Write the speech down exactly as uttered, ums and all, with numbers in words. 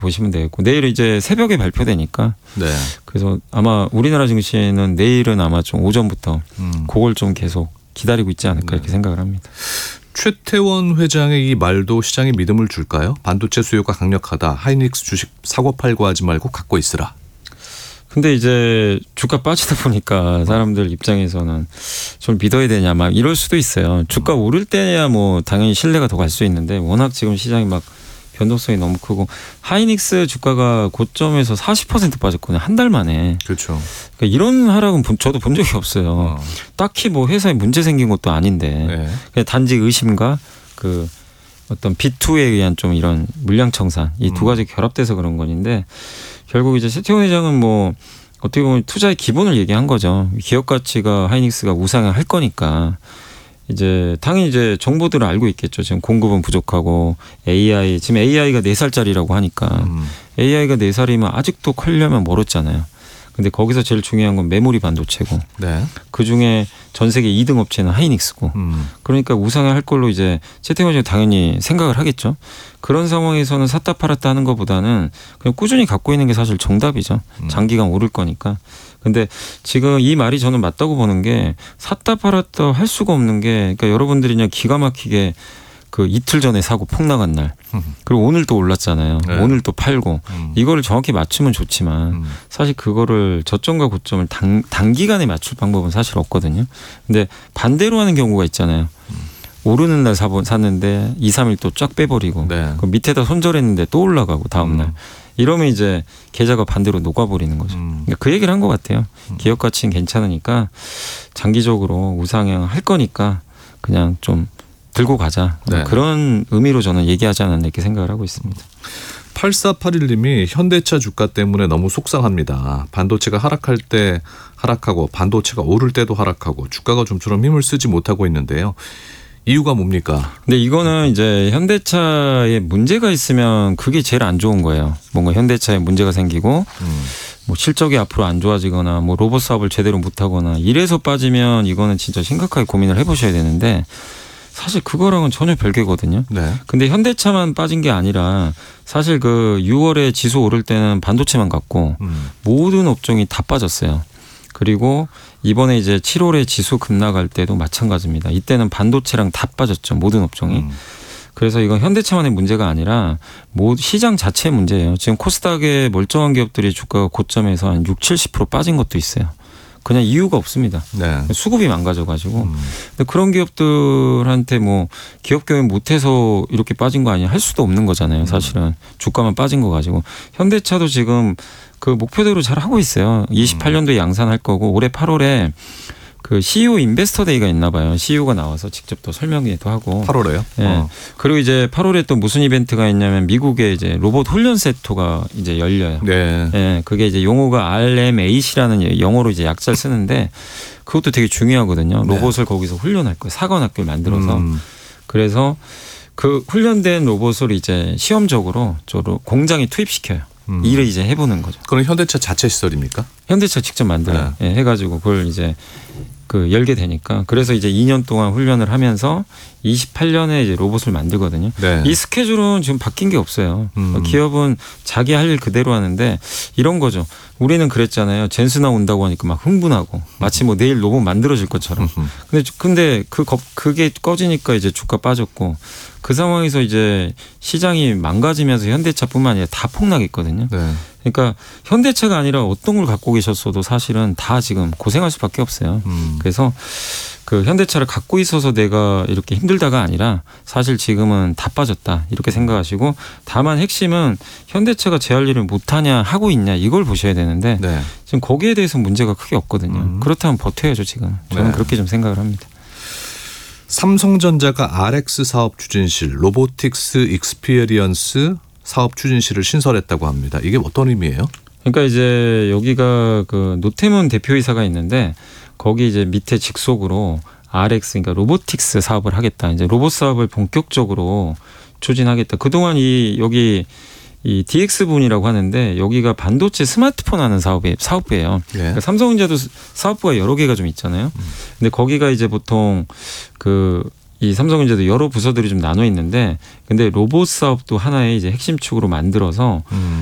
보시면 되겠고 내일 이제 새벽에 발표되니까 네. 그래서 아마 우리나라 증시는 내일은 아마 좀 오전부터 음. 그걸 좀 계속 기다리고 있지 않을까 네. 이렇게 생각을 합니다. 최태원 회장의 이 말도 시장에 믿음을 줄까요? 반도체 수요가 강력하다. 하이닉스 주식 사고 팔고 하지 말고 갖고 있으라. 근데 이제 주가 빠지다 보니까 사람들 입장에서는 좀 믿어야 되냐 막 이럴 수도 있어요. 주가 오를 때야 뭐 당연히 신뢰가 더 갈 수 있는데 워낙 지금 시장이 막 변동성이 너무 크고 하이닉스 주가가 고점에서 사십 퍼센트 빠졌거든요. 한 달 만에. 그렇죠. 그러니까 이런 하락은 저도 본 적이 없어요. 어. 딱히 뭐 회사에 문제 생긴 것도 아닌데 네. 그냥 단지 의심과 그 어떤 비투에 의한 좀 이런 물량 청산 이 두 가지 결합돼서 그런 건데 결국 이제 최태원 회장은 뭐 어떻게 보면 투자의 기본을 얘기한 거죠. 기업 가치가 하이닉스가 우상향할 거니까 이제 당연히 이제 정보들을 알고 있겠죠. 지금 공급은 부족하고 에이아이 지금 에이아이가 네 살짜리라고 하니까 음. 에이아이가 네 살이면 아직도 커려면 멀었잖아요. 근데 거기서 제일 중요한 건 메모리 반도체고 네. 그중에 전 세계 이 등 업체는 하이닉스고 음. 그러니까 우상향할 걸로 이제 최태원 씨가 당연히 생각을 하겠죠. 그런 상황에서는 샀다 팔았다 하는 것보다는 그냥 꾸준히 갖고 있는 게 사실 정답이죠. 장기간 오를 거니까. 근데 지금 이 말이 저는 맞다고 보는 게 샀다 팔았다 할 수가 없는 게 그러니까 여러분들이 그냥 기가 막히게 그 이틀 전에 사고 폭락한 날 그리고 오늘 또 올랐잖아요. 네. 오늘 또 팔고 음. 이거를 정확히 맞추면 좋지만 음. 사실 그거를 저점과 고점을 단, 단기간에 맞출 방법은 사실 없거든요. 근데 반대로 하는 경우가 있잖아요. 음. 오르는 날 사본, 샀는데 이, 삼 일 또 쫙 빼버리고 네. 그 밑에다 손절했는데 또 올라가고 다음날 음. 이러면 이제 계좌가 반대로 녹아버리는 거죠. 음. 그러니까 그 얘기를 한 것 같아요. 기업 가치는 괜찮으니까 장기적으로 우상향 할 거니까 그냥 좀 들고 가자. 네. 그런 의미로 저는 얘기하지 않았나 이렇게 생각을 하고 있습니다. 팔사팔일 님이 현대차 주가 때문에 너무 속상합니다. 반도체가 하락할 때 하락하고 반도체가 오를 때도 하락하고 주가가 좀처럼 힘을 쓰지 못하고 있는데요. 이유가 뭡니까? 근데 이거는 이제 현대차에 문제가 있으면 그게 제일 안 좋은 거예요. 뭔가 현대차에 문제가 생기고 음. 뭐 실적이 앞으로 안 좋아지거나 뭐 로봇 사업을 제대로 못하거나 이래서 빠지면 이거는 진짜 심각하게 고민을 해보셔야 되는데 사실 그거랑은 전혀 별개거든요. 네. 근데 현대차만 빠진 게 아니라 사실 그 유월에 지수 오를 때는 반도체만 갔고 음. 모든 업종이 다 빠졌어요. 그리고 이번에 이제 칠월에 지수 급락할 때도 마찬가지입니다. 이때는 반도체랑 다 빠졌죠. 모든 업종이. 음. 그래서 이건 현대차만의 문제가 아니라 모 시장 자체의 문제예요. 지금 코스닥의 멀쩡한 기업들이 주가가 고점에서 한 육, 칠십 퍼센트 빠진 것도 있어요. 그냥 이유가 없습니다. 네. 수급이 망가져가지고. 음. 근데 그런 기업들한테 뭐 기업 경영 못해서 이렇게 빠진 거 아니야 할 수도 없는 거잖아요. 사실은 주가만 빠진 거 가지고. 현대차도 지금 그 목표대로 잘 하고 있어요. 이십팔 년도에 양산할 거고 올해 팔월에 그 씨이오 인베스터 데이가 있나 봐요. 씨이오가 나와서 직접 또 설명회도 하고. 팔월에요? 예. 어. 그리고 이제 팔월에 또 무슨 이벤트가 있냐면 미국의 이제 로봇 훈련 센터가 이제 열려요. 네. 예. 그게 이제 용어가 알엠에이씨라는 영어로 이제 약자를 쓰는데 그것도 되게 중요하거든요. 로봇을 네. 거기서 훈련할 거예요. 사관학교를 만들어서. 음. 그래서 그 훈련된 로봇을 이제 시험적으로 저로 공장에 투입시켜요. 음. 일을 이제 해보는 거죠. 그럼 현대차 자체 시설입니까? 현대차 직접 만들어요. 네. 예, 해가지고 그걸 이제 그 열게 되니까 그래서 이제 이 년 동안 훈련을 하면서 이십팔 년에 이제 로봇을 만들거든요. 네. 이 스케줄은 지금 바뀐 게 없어요. 음. 기업은 자기 할 일 그대로 하는데 이런 거죠. 우리는 그랬잖아요. 젠스나 온다고 하니까 막 흥분하고 마치 뭐 내일 로봇 만들어질 것처럼. 근데 근데 그 그게 꺼지니까 이제 주가 빠졌고 그 상황에서 이제 시장이 망가지면서 현대차뿐만 아니라 다 폭락했거든요. 네. 그러니까 현대차가 아니라 어떤 걸 갖고 계셨어도 사실은 다 지금 고생할 수밖에 없어요. 음. 그래서 그 현대차를 갖고 있어서 내가 이렇게 힘들다가 아니라 사실 지금은 다 빠졌다 이렇게 생각하시고 다만 핵심은 현대차가 제 할 일을 못하냐 하고 있냐 이걸 보셔야 되는데 네. 지금 거기에 대해서 문제가 크게 없거든요. 음. 그렇다면 버텨야죠 지금. 저는 네. 그렇게 좀 생각을 합니다. 삼성전자가 알엑스 사업 추진실 로보틱스 익스피리언스 사업 추진실을 신설했다고 합니다. 이게 어떤 의미예요? 그러니까 이제 여기가 그 노태문 대표이사가 있는데 거기 이제 밑에 직속으로 알엑스 그러니까 로보틱스 사업을 하겠다. 이제 로봇 사업을 본격적으로 추진하겠다. 그동안 이 여기 이 디엑스 분이라고 하는데 여기가 반도체 스마트폰 하는 사업이 사업부예요. 네. 그러니까 삼성전자도 사업부가 여러 개가 좀 있잖아요. 음. 근데 거기가 이제 보통 그 이 삼성전자도 여러 부서들이 좀 나눠 있는데 근데 로봇 사업도 하나의 이제 핵심 축으로 만들어서 음.